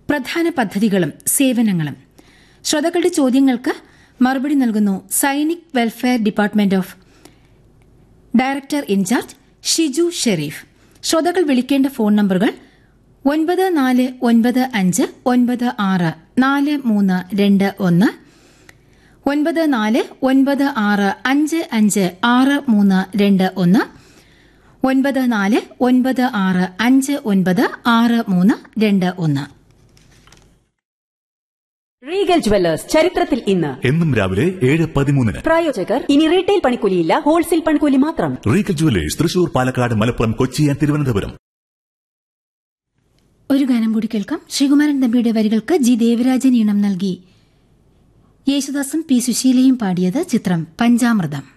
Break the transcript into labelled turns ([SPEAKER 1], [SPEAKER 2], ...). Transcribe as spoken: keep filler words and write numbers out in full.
[SPEAKER 1] പ്രധാന പദ്ധതികളും സേവനങ്ങളും. ശ്രോതാക്കളുടെ ചോദ്യങ്ങൾക്ക് മറുപടി നൽകുന്നു സൈനിക് welfare department of director in charge Shiju Sharif. ശ്രോതാക്കൾ വിളിക്കേണ്ട ഫോൺ നമ്പറുകൾ ഒൻപത് നാല് ഒൻപത് അഞ്ച് ഒൻപത് ആറ് നാല് മൂന്ന് രണ്ട് ഒന്ന്, ഒൻപത് നാല് ഒൻപത് ആറ് അഞ്ച് അഞ്ച് ആറ് മൂന്ന് രണ്ട് ഒന്ന്, ഒൻപത് നാല് ഒൻപത് ആറ് അഞ്ച് ഒൻപത് ആറ് മൂന്ന് രണ്ട് ഒന്ന്.
[SPEAKER 2] റീഗൽ ജുവല്ലേഴ്സ് ചരിത്രത്തിൽ ഇന്ന്
[SPEAKER 3] എന്നും രാവിലെ ഏഴ് പതിമൂന്നിന്.
[SPEAKER 2] പ്രായോജകർ ഇനി റീറ്റെയിൽ പണിക്കൂലിയില്ല, ഹോൾസെയിൽ പണിക്കൂലി മാത്രം.
[SPEAKER 3] Regal jewellers Thrissur, Palakkad, Malappuram, Kochi and Thiruvananthapuram.
[SPEAKER 1] ഒരു ഗാനം കൂടി കേൾക്കാം. ശ്രീകുമാരൻ തമ്പിയുടെ വരികൾക്ക് ജി ദേവരാജൻ ഈണം നൽകി യേശുദാസും പി സുശീലയും പാടിയത്. ചിത്രം പഞ്ചാമൃതം.